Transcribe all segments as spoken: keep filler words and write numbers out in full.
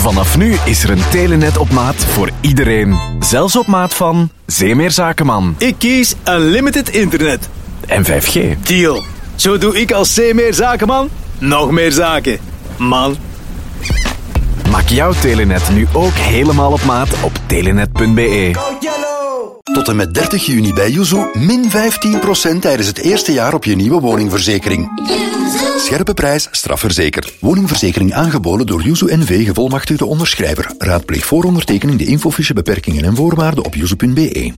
Vanaf nu is er een Telenet op maat voor iedereen. Zelfs op maat van Zeemeer Zakenman. Ik kies Unlimited Internet. En vijf G. Deal. Zo doe ik als Zeemeer Zakenman nog meer zaken. Man. Maak jouw Telenet nu ook helemaal op maat op telenet punt b e. Tot en met dertig juni bij Yuzu min vijftien procent tijdens het eerste jaar op je nieuwe woningverzekering. Scherpe prijs, strafverzekerd. Woningverzekering aangeboden door Yuzu N V, gevolmachtigde onderschrijver. Raadpleeg voor ondertekening de infofiche, beperkingen en voorwaarden op yuzu punt b e.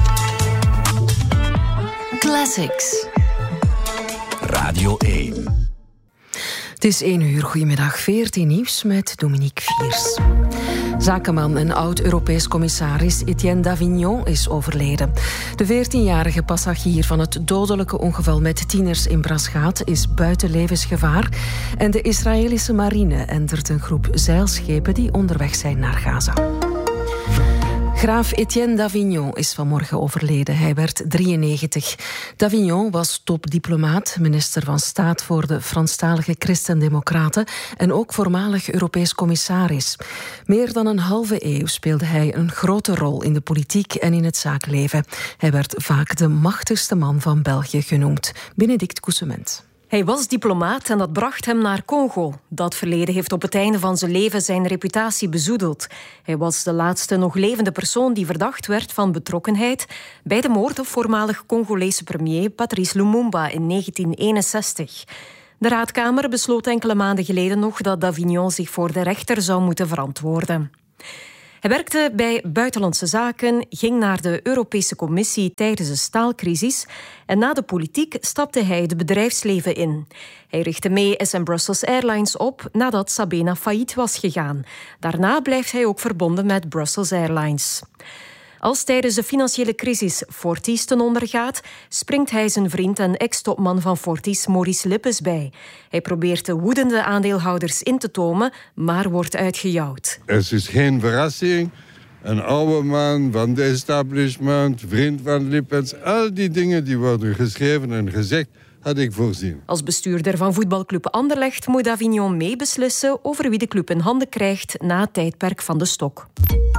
Classics. Radio één. Het is één uur. Goedemiddag. V R T Nieuws met Dominique Viers. Zakenman en oud-Europees commissaris Etienne Davignon is overleden. De veertienjarige passagier van het dodelijke ongeval met tieners in Braschaat is buiten levensgevaar. En de Israëlische marine entert een groep zeilschepen die onderweg zijn naar Gaza. Graaf Etienne Davignon is vanmorgen overleden. Hij werd drieënnegentig. Davignon was topdiplomaat, minister van Staat voor de Franstalige Christen-Democraten en ook voormalig Europees commissaris. Meer dan een halve eeuw speelde hij een grote rol in de politiek en in het zakenleven. Hij werd vaak de machtigste man van België genoemd. Benedict Coussement. Hij was diplomaat en dat bracht hem naar Congo. Dat verleden heeft op het einde van zijn leven zijn reputatie bezoedeld. Hij was de laatste nog levende persoon die verdacht werd van betrokkenheid bij de moord op voormalig Congolese premier Patrice Lumumba in negentien eenenzestig. De Raadkamer besloot enkele maanden geleden nog dat Davignon zich voor de rechter zou moeten verantwoorden. Hij werkte bij Buitenlandse Zaken, ging naar de Europese Commissie tijdens de staalcrisis en na de politiek stapte hij het bedrijfsleven in. Hij richtte mee S and Brussels Airlines op nadat Sabena failliet was gegaan. Daarna blijft hij ook verbonden met Brussels Airlines. Als tijdens de financiële crisis Fortis ten onder gaat, springt hij zijn vriend en ex-topman van Fortis, Maurice Lippes, bij. Hij probeert de woedende aandeelhouders in te tomen, maar wordt uitgejouwd. Het is geen verrassing. Een oude man van de establishment, vriend van Lippes, al die dingen die worden geschreven en gezegd, had ik voorzien. Als bestuurder van voetbalclub Anderlecht moet Davignon meebeslissen over wie de club in handen krijgt na het tijdperk van de stok.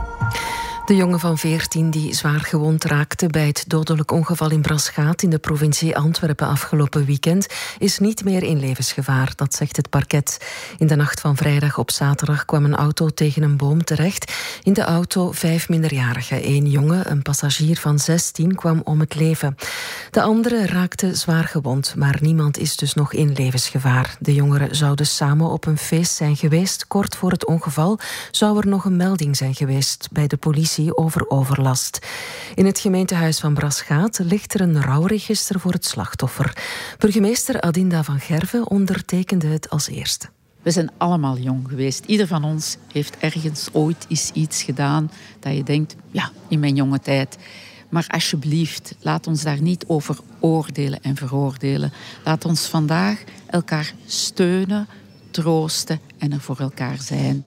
De jongen van veertien die zwaar gewond raakte bij het dodelijk ongeval in Braschaat in de provincie Antwerpen afgelopen weekend is niet meer in levensgevaar, dat zegt het parket. In de nacht van vrijdag op zaterdag kwam een auto tegen een boom terecht. In de auto vijf minderjarigen. Eén jongen, een passagier van zestien, kwam om het leven. De andere raakte zwaar gewond, maar niemand is dus nog in levensgevaar. De jongeren zouden samen op een feest zijn geweest. Kort voor het ongeval zou er nog een melding zijn geweest bij de politie over overlast. In het gemeentehuis van Braschaat ligt er een rouwregister voor het slachtoffer. Burgemeester Adinda van Gerven ondertekende het als eerste. We zijn allemaal jong geweest. Ieder van ons heeft ergens ooit eens iets gedaan dat je denkt, ja, in mijn jonge tijd. Maar alsjeblieft, laat ons daar niet over oordelen en veroordelen. Laat ons vandaag elkaar steunen, troosten en er voor elkaar zijn.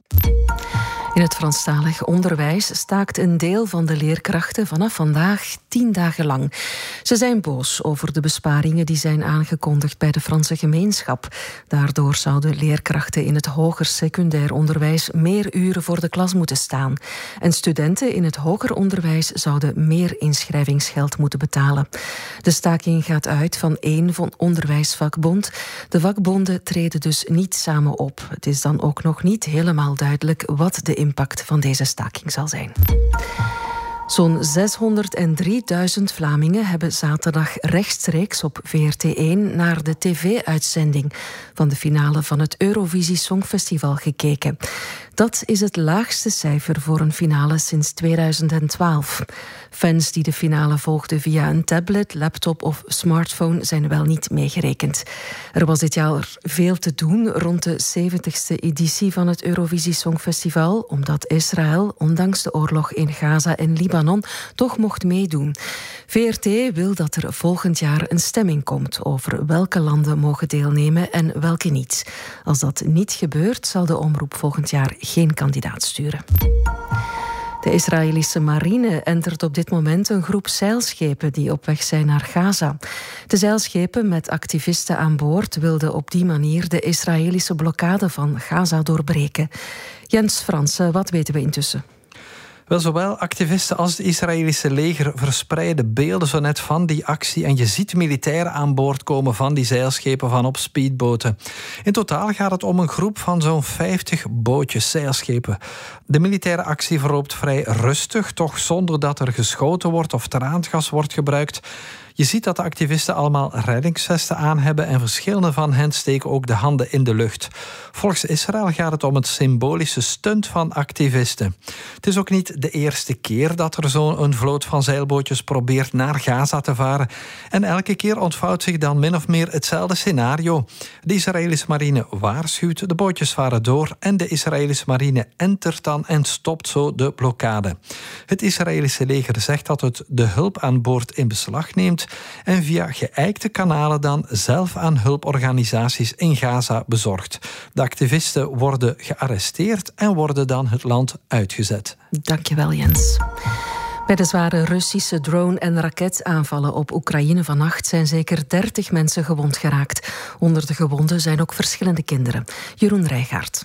In het Franstalig onderwijs staakt een deel van de leerkrachten vanaf vandaag tien dagen lang. Ze zijn boos over de besparingen die zijn aangekondigd bij de Franse gemeenschap. Daardoor zouden leerkrachten in het hoger secundair onderwijs meer uren voor de klas moeten staan. En studenten in het hoger onderwijs zouden meer inschrijvingsgeld moeten betalen. De staking gaat uit van één van onderwijsvakbond. De vakbonden treden dus niet samen op. Het is dan ook nog niet helemaal duidelijk wat de impact van deze staking zal zijn. Zo'n zeshonderddrieduizend Vlamingen hebben zaterdag rechtstreeks op V R T één naar de tv-uitzending van de finale van het Eurovisie Songfestival gekeken. Dat is het laagste cijfer voor een finale sinds tweeduizend twaalf. Fans die de finale volgden via een tablet, laptop of smartphone zijn wel niet meegerekend. Er was dit jaar veel te doen rond de zeventigste editie van het Eurovisie Songfestival, omdat Israël, ondanks de oorlog in Gaza en Libanon, toch mocht meedoen. V R T wil dat er volgend jaar een stemming komt over welke landen mogen deelnemen en welke niet. Als dat niet gebeurt, zal de omroep volgend jaar geen kandidaat sturen. De Israëlische marine entert op dit moment een groep zeilschepen die op weg zijn naar Gaza. De zeilschepen met activisten aan boord wilden op die manier de Israëlische blokkade van Gaza doorbreken. Jens Fransen, wat weten we intussen? Wel, zowel activisten als het Israëlische leger verspreiden beelden zo net van die actie. En je ziet militairen aan boord komen van die zeilschepen van op speedboten. In totaal gaat het om een groep van zo'n vijftig bootjes, zeilschepen. De militaire actie verloopt vrij rustig, toch zonder dat er geschoten wordt of traangas wordt gebruikt. Je ziet dat de activisten allemaal reddingsvesten aan hebben en verschillende van hen steken ook de handen in de lucht. Volgens Israël gaat het om een symbolische stunt van activisten. Het is ook niet de eerste keer dat er zo'n vloot van zeilbootjes probeert naar Gaza te varen. En elke keer ontvouwt zich dan min of meer hetzelfde scenario. De Israëlische marine waarschuwt, de bootjes varen door en de Israëlische marine entert dan en stopt zo de blokkade. Het Israëlische leger zegt dat het de hulp aan boord in beslag neemt en via geëikte kanalen dan zelf aan hulporganisaties in Gaza bezorgt. De activisten worden gearresteerd en worden dan het land uitgezet. Dankjewel, Jens. Bij de zware Russische drone- en raketaanvallen op Oekraïne vannacht zijn zeker dertig mensen gewond geraakt. Onder de gewonden zijn ook verschillende kinderen. Jeroen Rijgaard.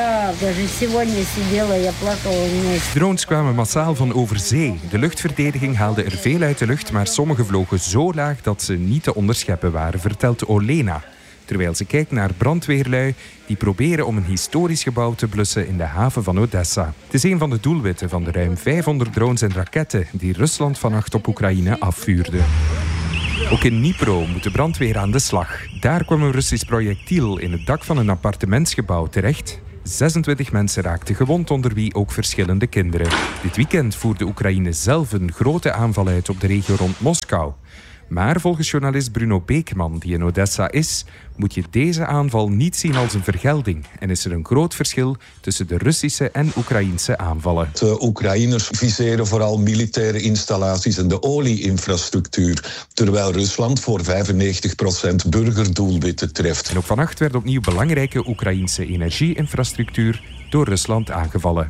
Drones kwamen massaal van over zee. De luchtverdediging haalde er veel uit de lucht, maar sommige vlogen zo laag dat ze niet te onderscheppen waren, vertelt Olena. Terwijl ze kijkt naar brandweerlui die proberen om een historisch gebouw te blussen in de haven van Odessa. Het is een van de doelwitten van de ruim vijfhonderd drones en raketten die Rusland vannacht op Oekraïne afvuurde. Ook in Dnipro moet de brandweer aan de slag. Daar kwam een Russisch projectiel in het dak van een appartementsgebouw terecht. zesentwintig mensen raakten gewond, onder wie ook verschillende kinderen. Dit weekend voerde Oekraïne zelf een grote aanval uit op de regio rond Moskou. Maar volgens journalist Bruno Beekman, die in Odessa is, moet je deze aanval niet zien als een vergelding. En is er een groot verschil tussen de Russische en Oekraïnse aanvallen. De Oekraïners viseren vooral militaire installaties en de olie-infrastructuur, terwijl Rusland voor vijfennegentig procent burgerdoelwitten treft. En ook vannacht werd opnieuw belangrijke Oekraïnse energie-infrastructuur door Rusland aangevallen.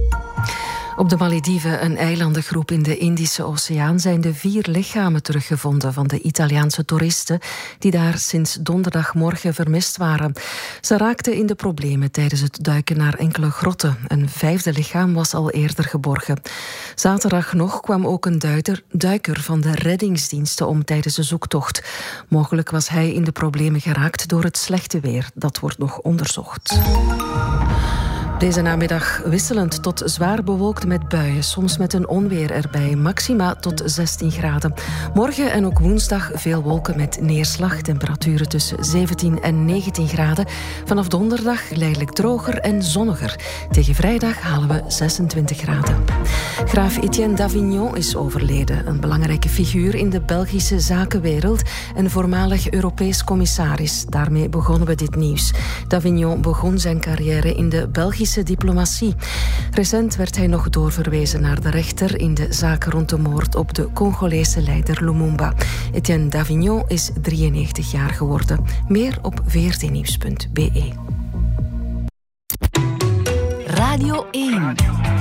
Op de Malediven, een eilandengroep in de Indische Oceaan, zijn de vier lichamen teruggevonden van de Italiaanse toeristen die daar sinds donderdagmorgen vermist waren. Ze raakten in de problemen tijdens het duiken naar enkele grotten. Een vijfde lichaam was al eerder geborgen. Zaterdag nog kwam ook een duiker, duiker van de reddingsdiensten om tijdens de zoektocht. Mogelijk was hij in de problemen geraakt door het slechte weer. Dat wordt nog onderzocht. Deze namiddag wisselend tot zwaar bewolkt met buien, soms met een onweer erbij, maxima tot zestien graden. Morgen en ook woensdag veel wolken met neerslag, temperaturen tussen zeventien en negentien graden. Vanaf donderdag geleidelijk droger en zonniger. Tegen vrijdag halen we zesentwintig graden. Graaf Etienne d'Avignon is overleden, een belangrijke figuur in de Belgische zakenwereld en voormalig Europees commissaris. Daarmee begonnen we dit nieuws. D'Avignon begon zijn carrière in de Belgische diplomatie. Recent werd hij nog doorverwezen naar de rechter in de zaak rond de moord op de Congolese leider Lumumba. Etienne d'Avignon is drieënnegentig jaar geworden. Meer op v r t nieuws punt b e. Radio één.